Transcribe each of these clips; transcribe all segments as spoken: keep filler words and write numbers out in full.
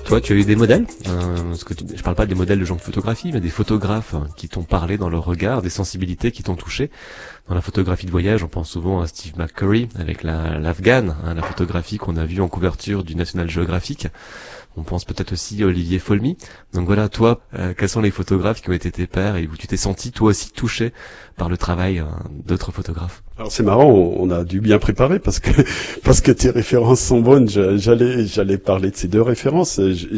Toi, tu as eu des modèles euh, parce que tu, je parle pas des modèles de gens de photographie, mais des photographes hein, qui t'ont parlé dans leur regard, des sensibilités qui t'ont touché. Dans la photographie de voyage, on pense souvent à Steve McCurry avec la l'Afghan, hein, la photographie qu'on a vue en couverture du National Geographic. On pense peut-être aussi à Olivier Folmy. Donc voilà, toi, euh, quels sont les photographes qui ont été tes pairs et où tu t'es senti toi aussi touché par le travail euh, d'autres photographes? Alors c'est marrant, on a dû bien préparer parce que parce que tes références sont bonnes. J'allais j'allais parler de ces deux références.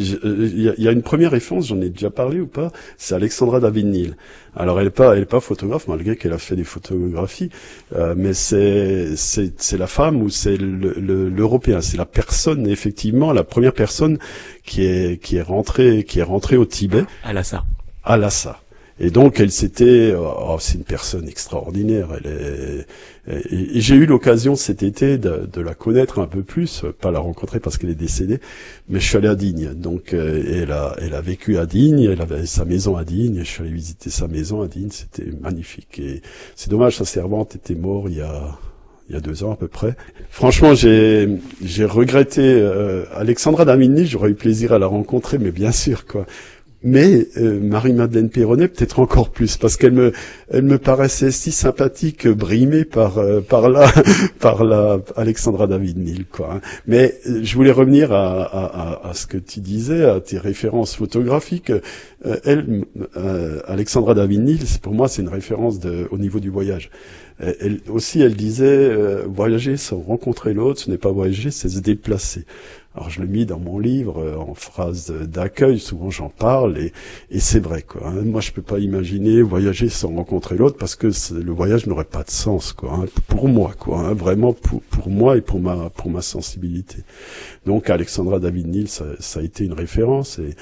Il y a, y a une première référence, j'en ai déjà parlé ou pas. C'est Alexandra David-Néel. Alors elle est pas elle est pas photographe malgré qu'elle a fait des photographies, euh, mais c'est c'est c'est la femme ou c'est le, le l'Européen, c'est la personne effectivement la première personne qui est qui est rentrée qui est rentrée au Tibet. À Lhasa. À Lhasa. Et donc elle s'était, oh, c'est une personne extraordinaire. Elle est, et, et j'ai eu l'occasion cet été de, de la connaître un peu plus, pas la rencontrer parce qu'elle est décédée, mais je suis allé à Digne. Donc euh, elle a, elle a vécu à Digne, elle avait sa maison à Digne. Et je suis allé visiter sa maison à Digne, c'était magnifique. Et c'est dommage, sa servante était morte il y a. Il y a deux ans à peu près. Franchement, j'ai j'ai regretté euh, Alexandra David-Néel. J'aurais eu plaisir à la rencontrer, mais bien sûr quoi. Mais euh, Marie-Madeleine Peyronnet peut-être encore plus parce qu'elle me elle me paraissait si sympathique, brimée par euh, par la par la Alexandra David-Néel quoi. Mais euh, je voulais revenir à, à à ce que tu disais, à tes références photographiques. Euh, elle, euh, Alexandra David-Néel, c'est pour moi c'est une référence de au niveau du voyage. Elle aussi, elle disait euh, voyager sans rencontrer l'autre, ce n'est pas voyager, c'est se déplacer. Alors je l'ai mis dans mon livre euh, en phrase d'accueil, souvent j'en parle et, et c'est vrai quoi. Hein. Moi je peux pas imaginer voyager sans rencontrer l'autre parce que le voyage n'aurait pas de sens quoi. Hein, pour moi quoi, hein, vraiment pour pour moi et pour ma pour ma sensibilité. Donc Alexandra David-Néel, ça, ça a été une référence et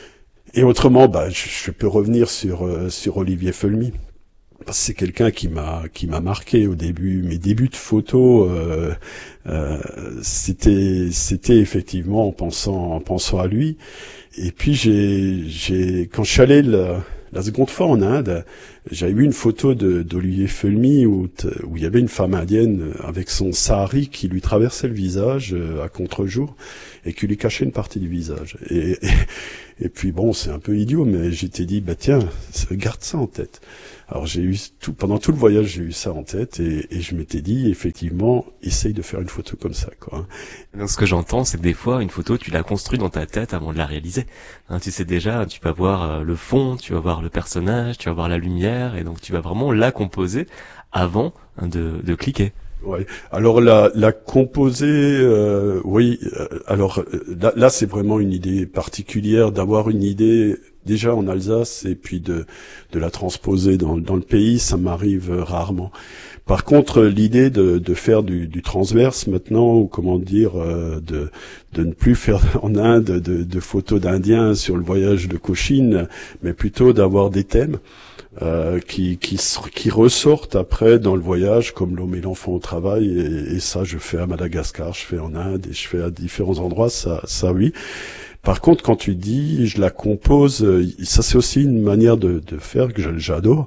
et autrement bah je, je peux revenir sur euh, sur Olivier Folmy. Parce que c'est quelqu'un qui m'a qui m'a marqué au début. Mes débuts de photo, euh, euh, c'était c'était effectivement en pensant en pensant à lui. Et puis j'ai j'ai quand je suis allé la, la seconde fois en Inde, j'avais vu une photo de d'Olivier Folmy où où il y avait une femme indienne avec son sari qui lui traversait le visage à contre-jour et qui lui cachait une partie du visage. Et et, et puis bon, c'est un peu idiot, mais j'étais dit bah tiens, garde ça en tête. Alors j'ai eu tout pendant tout le voyage, j'ai eu ça en tête et, et je m'étais dit effectivement, essaye de faire une photo comme ça quoi. Donc ce que j'entends, c'est que des fois une photo, tu l'as construite dans ta tête avant de la réaliser. Hein, tu sais déjà, tu vas voir le fond, tu vas voir le personnage, tu vas voir la lumière et donc tu vas vraiment la composer avant de, de cliquer. Ouais. Alors la la composer, euh, oui. Alors là, là c'est vraiment une idée particulière d'avoir une idée déjà en Alsace et puis de de la transposer dans dans le pays, ça m'arrive rarement. Par contre, l'idée de de faire du du transverse maintenant ou comment dire euh, de de ne plus faire en Inde de de photos d'Indiens sur le voyage de Cochin, mais plutôt d'avoir des thèmes. Euh, qui, qui qui ressortent après dans le voyage comme l'homme et l'enfant au travail et, et ça je fais à Madagascar, je fais en Inde et je fais à différents endroits, ça ça oui. Par contre quand tu dis je la compose, ça c'est aussi une manière de, de faire que j'adore.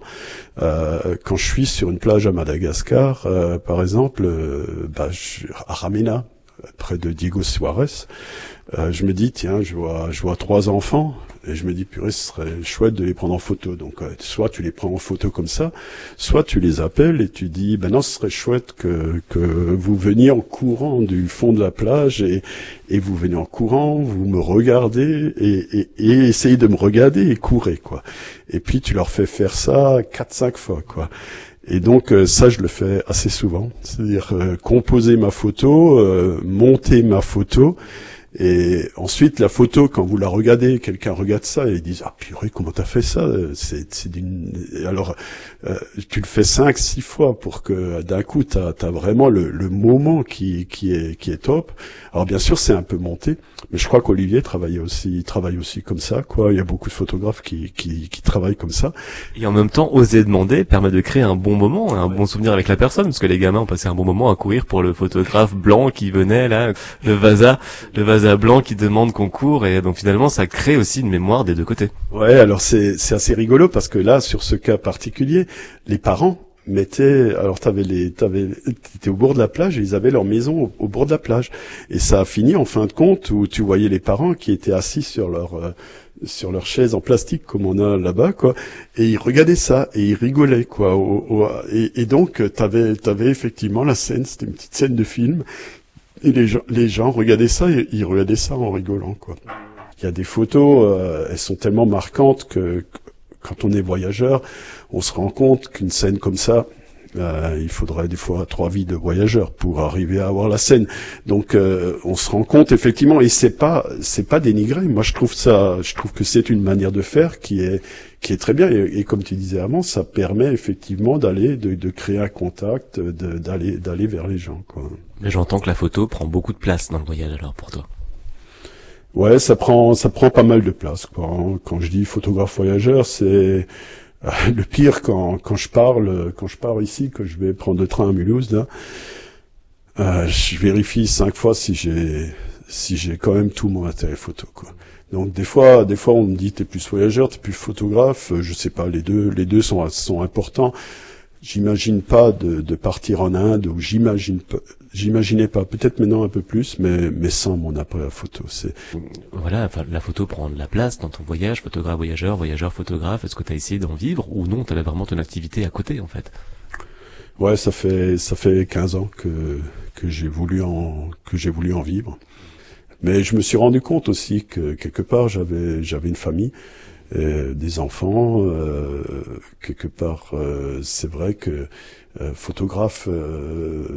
Euh, quand je suis sur une plage à Madagascar, euh, par exemple, euh, bah, je, à Ramena, près de Diego Suarez, euh, je me dis tiens je vois je vois trois enfants. Et je me dis, purée, ce serait chouette de les prendre en photo. Donc, euh, soit tu les prends en photo comme ça, soit tu les appelles et tu dis, ben non, ce serait chouette que que vous veniez en courant du fond de la plage et et vous venez en courant, vous me regardez et et, et essayez de me regarder et courez, quoi. Et puis, tu leur fais faire ça quatre, cinq fois, quoi. Et donc euh, ça je le fais assez souvent, c'est-à-dire euh, composer ma photo, euh, monter ma photo. Et ensuite, la photo, quand vous la regardez, quelqu'un regarde ça et ils disent « Ah purée, comment t'as fait ça ?» C'est, c'est d'une... Alors, euh, tu le fais cinq, six fois pour que d'un coup, t'as, t'as vraiment le, le moment qui, qui est, qui est top. Alors bien sûr, c'est un peu monté, mais je crois qu'Olivier travaille aussi, travaille aussi comme ça, quoi. Il y a beaucoup de photographes qui, qui, qui travaillent comme ça. Et en même temps, oser demander permet de créer un bon moment, un ouais. bon souvenir avec la personne, parce que les gamins ont passé un bon moment à courir pour le photographe blanc qui venait là, le Vasa, le Vasa blanc qui demande qu'on court, et donc finalement, ça crée aussi une mémoire des deux côtés. Ouais, alors c'est, c'est assez rigolo parce que là, sur ce cas particulier, les parents mettaient, alors t'avais les, t'avais, t'étais au bord de la plage et ils avaient leur maison au, au bord de la plage. Et ça a fini en fin de compte où tu voyais les parents qui étaient assis sur leur, euh, sur leur chaise en plastique comme on a là-bas, quoi. Et ils regardaient ça et ils rigolaient, quoi. Au, au, et, et donc t'avais, t'avais effectivement la scène, c'était une petite scène de film. Et les gens, les gens regardaient ça et ils regardaient ça en rigolant, quoi. Il y a des photos, euh, elles sont tellement marquantes que quand on est voyageur, on se rend compte qu'une scène comme ça, euh, il faudrait des fois trois vies de voyageurs pour arriver à avoir la scène. Donc, euh, on se rend compte effectivement, et c'est pas, c'est pas dénigré. Moi, je trouve ça, je trouve que c'est une manière de faire qui est, qui est très bien. Et, et comme tu disais avant, ça permet effectivement d'aller, de, de créer un contact, de, d'aller, d'aller vers les gens, quoi. Mais j'entends que la photo prend beaucoup de place dans le voyage alors pour toi. Ouais, ça prend, ça prend pas mal de place, quoi. Quand je dis photographe voyageur, c'est euh, le pire quand quand je parle, quand je pars ici, que je vais prendre le train à Mulhouse, là, euh, je vérifie cinq fois si j'ai si j'ai quand même tout mon matériel photo, quoi. Donc des fois, des fois on me dit t'es plus voyageur, t'es plus photographe. Je sais pas, les deux, les deux sont sont importants. J'imagine pas de, de partir en Inde, ou j'imagine pas, j'imaginais pas, peut-être maintenant un peu plus, mais, mais sans mon appareil photo. C'est... Voilà, enfin, la photo prend de la place dans ton voyage, photographe, voyageur, voyageur, photographe. Est-ce que tu as essayé d'en vivre ou non, tu avais vraiment ton activité à côté, en fait? Ouais, ça fait, ça fait quinze ans que, que j'ai voulu en, que j'ai voulu en vivre. Mais je me suis rendu compte aussi que quelque part j'avais, j'avais une famille. Euh, des enfants, euh, quelque part, euh, c'est vrai que euh, photographe, euh,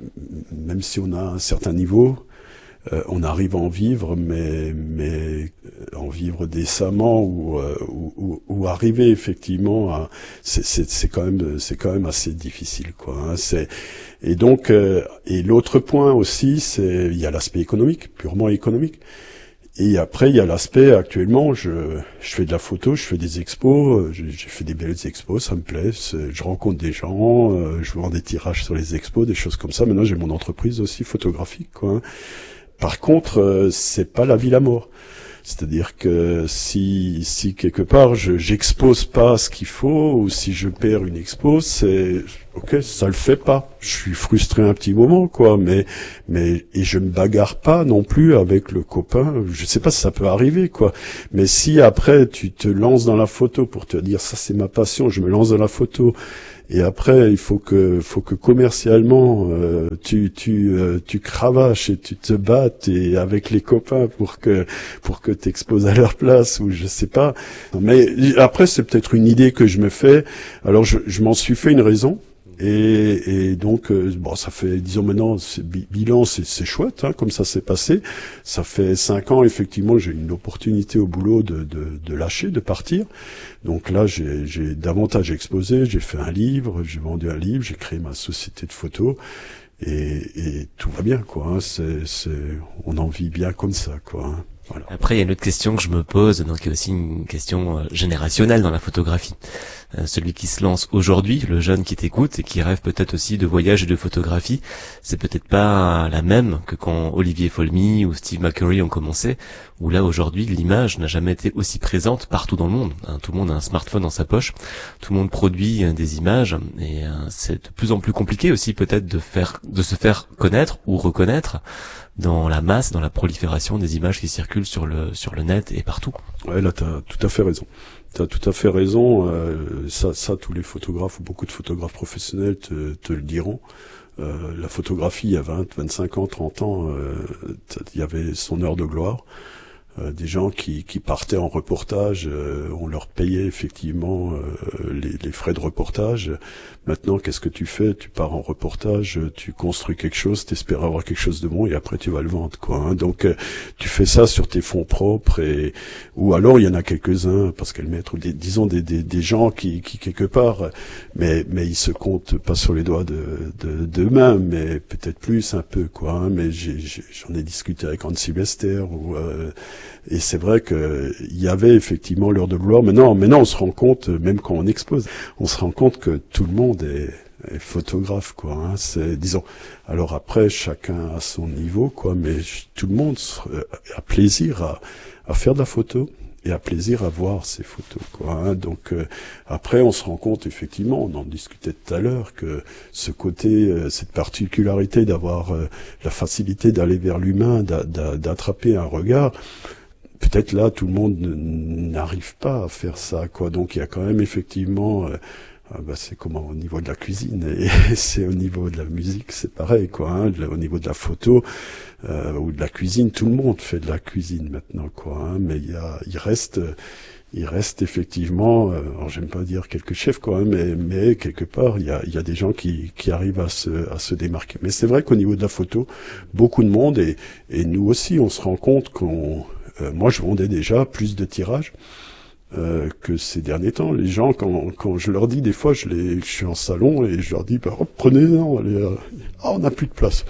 même si on a un certain niveau, euh, on arrive à en vivre, mais mais en vivre décemment ou euh, ou, ou, ou arriver effectivement à, c'est c'est c'est quand même c'est quand même assez difficile, quoi. Hein, c'est et donc euh, et l'autre point aussi, c'est il y a l'aspect économique, purement économique. Et après, il y a l'aspect, actuellement, je, je fais de la photo, je fais des expos, j'ai fait des belles expos, ça me plaît, je rencontre des gens, euh, je vends des tirages sur les expos, des choses comme ça. Maintenant, j'ai mon entreprise aussi photographique, quoi. Hein. Par contre, euh, c'est pas la vie la mort. C'est-à-dire que si, si quelque part je j'expose pas ce qu'il faut, ou si je perds une expo, c'est ok, ça le fait pas. Je suis frustré un petit moment, quoi, mais mais et je me bagarre pas non plus avec le copain. Je sais pas si ça peut arriver, quoi. Mais si après tu te lances dans la photo pour te dire ça c'est ma passion, je me lance dans la photo. Et après, il faut que, faut que commercialement, euh, tu, tu, euh, tu cravaches et tu te battes et avec les copains pour que, pour que t'exposes à leur place, ou je sais pas. Mais après, c'est peut-être une idée que je me fais. Alors, je, je m'en suis fait une raison. Et, et donc, euh, bon, ça fait, disons maintenant, c'est, bilan, c'est, c'est chouette, hein, comme ça s'est passé. Ça fait cinq ans, effectivement, j'ai une opportunité au boulot de, de, de lâcher, de partir. Donc là, j'ai, j'ai davantage exposé, j'ai fait un livre, j'ai vendu un livre, j'ai créé ma société de photos, et, et tout va bien, quoi. Hein, c'est, c'est, on en vit bien comme ça, quoi. Hein. Voilà. Après, il y a une autre question que je me pose, donc il y a aussi une question euh, générationnelle dans la photographie. Euh, celui qui se lance aujourd'hui, le jeune qui t'écoute et qui rêve peut-être aussi de voyage et de photographie, c'est peut-être pas la même que quand Olivier Folmy ou Steve McCurry ont commencé, où là aujourd'hui l'image n'a jamais été aussi présente partout dans le monde. Hein, tout le monde a un smartphone dans sa poche, tout le monde produit euh, des images, et euh, c'est de plus en plus compliqué aussi peut-être de faire, de se faire connaître ou reconnaître dans la masse, dans la prolifération des images qui circulent sur le sur le net et partout. Ouais, là t'as tout à fait raison. T'as tout à fait raison. Euh, ça, ça, tous les photographes ou beaucoup de photographes professionnels te, te le diront. Euh, la photographie, il y a vingt, vingt-cinq ans, trente ans, euh, il y avait son heure de gloire. Euh, des gens qui, qui partaient en reportage, euh, on leur payait effectivement euh, les, les frais de reportage. Maintenant, qu'est-ce que tu fais? Tu pars en reportage, tu construis quelque chose, t'espères avoir quelque chose de bon, et après tu vas le vendre, quoi. Hein. Donc, euh, tu fais ça sur tes fonds propres, et ou alors il y en a quelques-uns, parce qu'elles mettent, des, disons des, des, des gens qui, qui quelque part, mais mais ils se comptent pas sur les doigts de de, de main, mais peut-être plus un peu, quoi. Hein. Mais j'ai, j'ai, j'en ai discuté avec Hans Sylvester ou euh, et c'est vrai que il y avait effectivement l'heure de gloire. Maintenant, maintenant, on se rend compte, même quand on expose, on se rend compte que tout le monde est, est photographe, quoi. Hein. C'est, disons. Alors après, chacun à son niveau, quoi. Mais tout le monde a plaisir à, à faire de la photo. Et et a plaisir à voir ces photos, quoi. Hein. Donc euh, après, on se rend compte effectivement, on en discutait tout à l'heure, que ce côté, euh, cette particularité d'avoir euh, la facilité d'aller vers l'humain, d'a, d'a, d'attraper un regard. Peut-être là, tout le monde n'arrive pas à faire ça, quoi. Donc il y a quand même effectivement, euh, bah, c'est comment au niveau de la cuisine et c'est au niveau de la musique, c'est pareil, quoi. Hein, au niveau de la photo euh, ou de la cuisine, tout le monde fait de la cuisine maintenant, quoi. Hein, mais il y a, il reste, il reste effectivement, euh, alors j'aime pas dire quelques chefs, quoi, hein, mais mais quelque part, il y a, il y a des gens qui qui arrivent à se à se démarquer. Mais c'est vrai qu'au niveau de la photo, beaucoup de monde et et nous aussi, on se rend compte qu'on Euh, moi, je vendais déjà plus de tirages euh, que ces derniers temps. Les gens, quand, quand je leur dis, des fois, je, les, je suis en salon et je leur dis, bah, oh, prenez-en, allez, euh, ah, on n'a plus de place.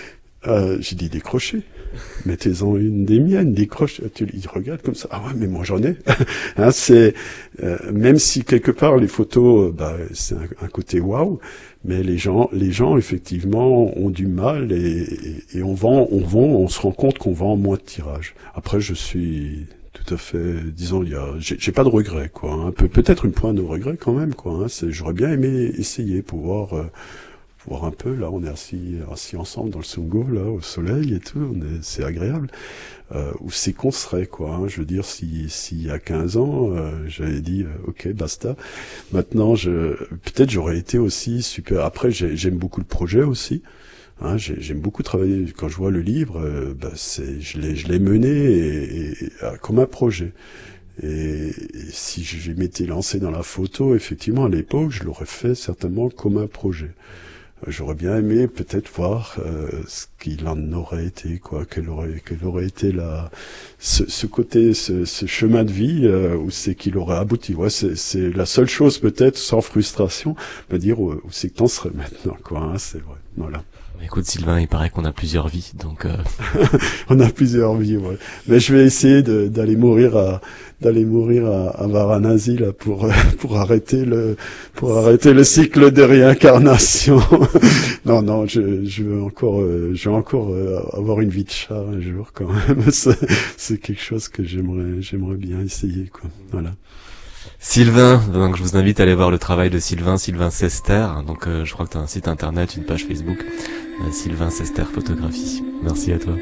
Euh, j'ai dit, décrochez. Mettez-en une des miennes, décrochez. Ils regardent comme ça. Ah ouais, mais moi j'en ai. hein, c'est euh, même si quelque part les photos, bah, c'est un, un côté waouh. Mais les gens, les gens effectivement ont du mal et, et, et on vend, on vend, on se rend compte qu'on vend moins de tirages. Après, je suis tout à fait, disons, il y a, j'ai, j'ai pas de regrets, quoi. Hein. Pe- peut-être une pointe de regret quand même, quoi. Hein. C'est, j'aurais bien aimé essayer, pouvoir, euh, voir un peu. Là, on est assis, assis ensemble dans le Sungo, là, au soleil et tout. On est, c'est agréable. Euh, où c'est qu'on serait, quoi. Hein. Je veux dire, si, s'il y a quinze ans, euh, j'avais dit, euh, ok, basta. Maintenant, je, peut-être j'aurais été aussi super. Après, j'ai, j'aime beaucoup le projet aussi. Hein, j'ai, j'aime beaucoup travailler. Quand je vois le livre, euh, bah, c'est, je l'ai, je l'ai mené et, et, et, comme un projet. Et, et si je m'étais lancé dans la photo, effectivement, à l'époque, je l'aurais fait certainement comme un projet. J'aurais bien aimé peut-être voir euh, ce qu'il en aurait été, quoi, quel aurait, quel aurait été la, ce, ce côté, ce, ce chemin de vie euh, où c'est qu'il aurait abouti. Ouais, c'est, c'est la seule chose peut-être, sans frustration, me dire où, où c'est que t'en serais maintenant, quoi. Hein, c'est vrai. Voilà. Écoute Sylvain, il paraît qu'on a plusieurs vies, donc euh... on a plusieurs vies, ouais. Mais je vais essayer de, d'aller mourir à d'aller mourir à, à Varanasi là pour pour arrêter le pour arrêter le cycle de réincarnation. non non, je je veux encore euh, je veux encore euh, avoir une vie de chat un jour quand même. c'est, c'est quelque chose que j'aimerais j'aimerais bien essayer, quoi. Voilà. Sylvain, donc je vous invite à aller voir le travail de Sylvain, Sylvain Sester. Donc euh, je crois que tu as un site internet, une page Facebook, euh, Sylvain Sester Photographie. Merci à toi.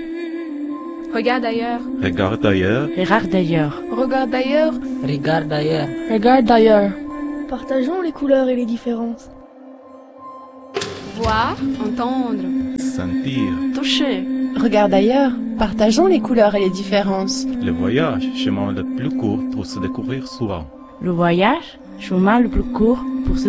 Regarde ailleurs. Regarde ailleurs. Regarde d'ailleurs. Regarde ailleurs. Regarde d'ailleurs. Regarde d'ailleurs. Partageons les couleurs et les différences. Voir, entendre. Sentir. Toucher. Regarde ailleurs. Partageons les couleurs et les différences. Le voyage, chemin le plus court pour se découvrir souvent. Le voyage, chemin le plus court pour se